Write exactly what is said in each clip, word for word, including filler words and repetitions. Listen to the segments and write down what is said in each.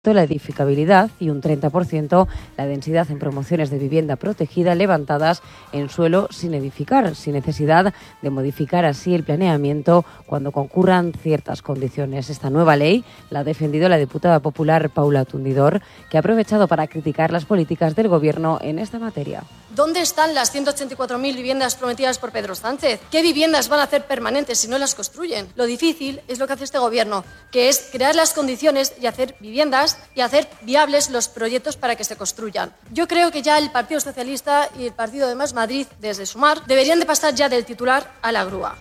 la edificabilidad y un treinta por ciento la densidad en promociones de vivienda protegida levantadas en suelo sin edificar, sin necesidad de modificar así el planeamiento cuando concurran ciertas condiciones. Esta nueva ley la ha defendido la diputada popular Paula Tundidor, que ha aprovechado para criticar las políticas del Gobierno en esta materia. ¿Dónde están las ciento ochenta y cuatro mil viviendas prometidas por Pedro Sánchez? ¿Qué viviendas van a hacer permanentes si no las construyen? Lo difícil es lo que hace este Gobierno, que es crear las condiciones y hacer viviendas y hacer viables los proyectos para que se construyan. Yo creo que ya el Partido Socialista y el Partido de Más Madrid, desde Sumar, deberían de pasar ya del titular a la grúa.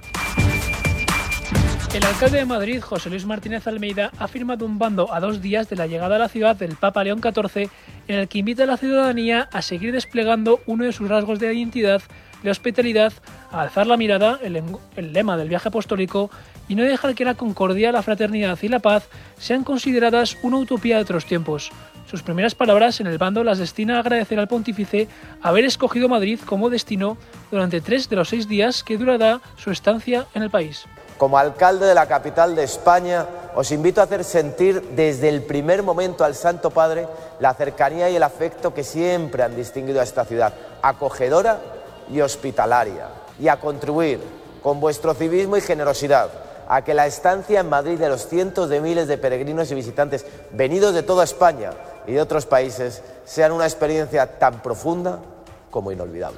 El alcalde de Madrid, José Luis Martínez Almeida, ha firmado un bando a dos días de la llegada a la ciudad del Papa León catorce, en el que invita a la ciudadanía a seguir desplegando uno de sus rasgos de identidad, de hospitalidad, a alzar la mirada, el, el lema del viaje apostólico, y no dejar que la concordia, la fraternidad y la paz sean consideradas una utopía de otros tiempos. Sus primeras palabras en el bando las destina a agradecer al pontífice haber escogido Madrid como destino durante tres de los seis días que durará su estancia en el país. Como alcalde de la capital de España, os invito a hacer sentir desde el primer momento al Santo Padre la cercanía y el afecto que siempre han distinguido a esta ciudad, acogedora y hospitalaria, y a contribuir con vuestro civismo y generosidad a que la estancia en Madrid de los cientos de miles de peregrinos y visitantes venidos de toda España y de otros países sean una experiencia tan profunda como inolvidable.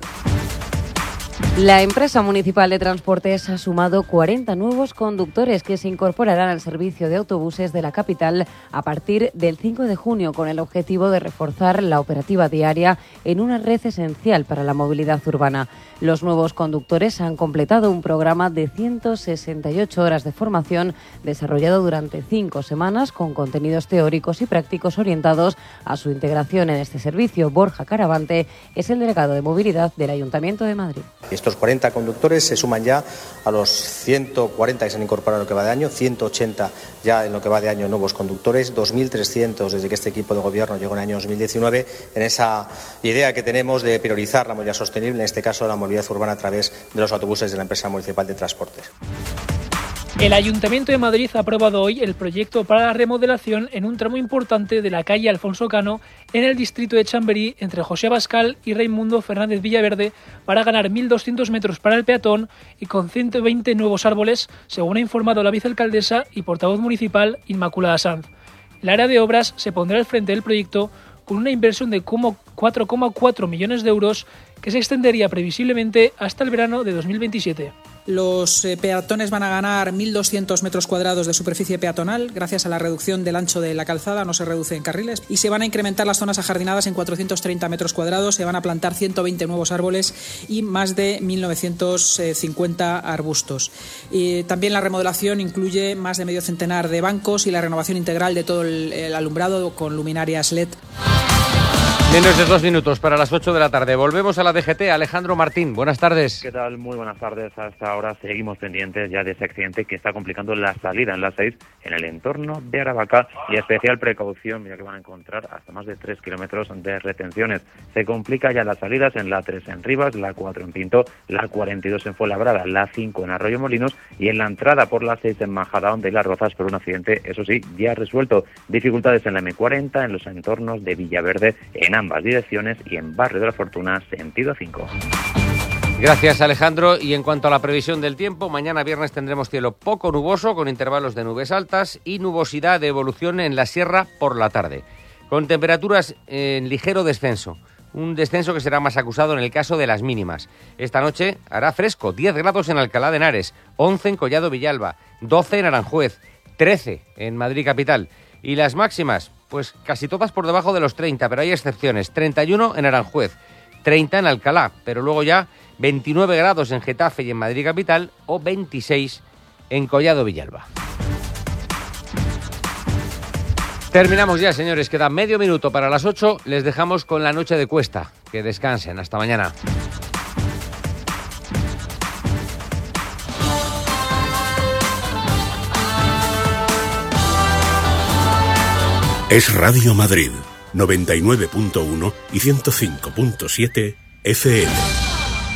La empresa municipal de transportes ha sumado cuarenta nuevos conductores que se incorporarán al servicio de autobuses de la capital a partir del cinco de junio, con el objetivo de reforzar la operativa diaria en una red esencial para la movilidad urbana. Los nuevos conductores han completado un programa de ciento sesenta y ocho horas de formación desarrollado durante cinco semanas con contenidos teóricos y prácticos orientados a su integración en este servicio. Borja Caravante es el delegado de movilidad del Ayuntamiento de Madrid. Estos cuarenta conductores se suman ya a los ciento cuarenta que se han incorporado en lo que va de año, ciento ochenta ya en lo que va de año nuevos conductores, dos mil trescientos desde que este equipo de gobierno llegó en el año dos mil diecinueve, en esa idea que tenemos de priorizar la movilidad sostenible, en este caso la movilidad urbana a través de los autobuses de la empresa municipal de transportes. El Ayuntamiento de Madrid ha aprobado hoy el proyecto para la remodelación en un tramo importante de la calle Alfonso Cano en el distrito de Chamberí entre José Abascal y Raimundo Fernández Villaverde para ganar mil doscientos metros para el peatón y con ciento veinte nuevos árboles, según ha informado la vicealcaldesa y portavoz municipal Inmaculada Sanz. El área de obras se pondrá al frente del proyecto con una inversión de cuatro coma cuatro millones de euros que se extendería previsiblemente hasta el verano de dos mil veintisiete. Los eh, peatones van a ganar mil doscientos metros cuadrados de superficie peatonal gracias a la reducción del ancho de la calzada, no se reduce en carriles, y se van a incrementar las zonas ajardinadas en cuatrocientos treinta metros cuadrados, se van a plantar ciento veinte nuevos árboles y más de mil novecientos cincuenta arbustos. Y también la remodelación incluye más de medio centenar de bancos y la renovación integral de todo el, el alumbrado con luminarias L E D. Menos de dos minutos para las ocho de la tarde. Volvemos a la D G T. Alejandro Martín, buenas tardes. ¿Qué tal? Muy buenas tardes. Hasta ahora seguimos pendientes ya de ese accidente que está complicando la salida en la seis en el entorno de Aravaca, y especial precaución, mira que van a encontrar hasta más de tres kilómetros de retenciones. Se complica ya las salidas en la tres en Rivas, la cuatro en Pinto, la cuarenta y dos en Fuenlabrada, la cinco en Arroyo Molinos y en la entrada por la seis en Majadahonda y Las Rozas por un accidente, eso sí, ya resuelto. Dificultades en la eme cuarenta, en los entornos de Villaverde, en ambas direcciones, y en Barrio de la Fortuna, sentido cinco. Gracias, Alejandro. Y en cuanto a la previsión del tiempo, mañana viernes tendremos cielo poco nuboso, con intervalos de nubes altas y nubosidad de evolución en la sierra por la tarde, con temperaturas en ligero descenso. Un descenso que será más acusado en el caso de las mínimas. Esta noche hará fresco, diez grados en Alcalá de Henares, once en Collado Villalba, doce en Aranjuez, trece en Madrid capital. Y las máximas, pues casi todas por debajo de los treinta, pero hay excepciones. treinta y uno en Aranjuez, treinta en Alcalá, pero luego ya veintinueve grados en Getafe y en Madrid capital, o veintiséis en Collado Villalba. Terminamos ya, señores. Queda medio minuto para las ocho. Les dejamos con la noche de Cuesta. Que descansen. Hasta mañana. Es Radio Madrid, noventa y nueve punto uno y ciento cinco punto siete F M.